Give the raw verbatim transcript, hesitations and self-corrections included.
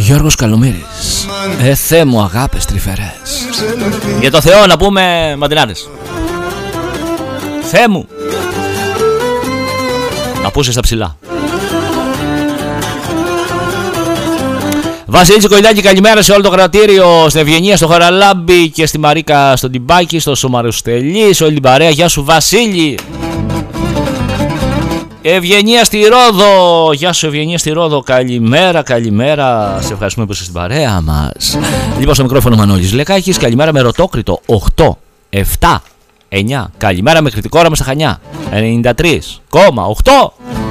Γιώργος Καλομύρης. Ε, Θεέ μου, αγάπες τρυφερές. Για το Θεό να πούμε μαντινάδες. Θεέ μου. Να πούσε στα ψηλά. Βασίλη Τσικολιδάκη, καλημέρα σε όλο το κρατήριο. Στην Ευγενία, στο Χαραλάμπι και στη Μαρίκα, στον Τιμπάκη, στο Σωμαροστελή, σε όλη την παρέα. Γεια σου, Βασίλη. Ευγενία στη Ρόδο. Γεια σου, Ευγενία στη Ρόδο. Καλημέρα, καλημέρα. Σε ευχαριστούμε που είσαι στην παρέα μας. Λοιπόν, στο μικρόφωνο Μανώλης Λεκάκης. Καλημέρα με Ρωτόκριτο. οκτώ, επτά, εννιά. Καλημέρα με Κρητικό Όραμα στα Χανιά. ενενήντα τρία κόμμα οκτώ.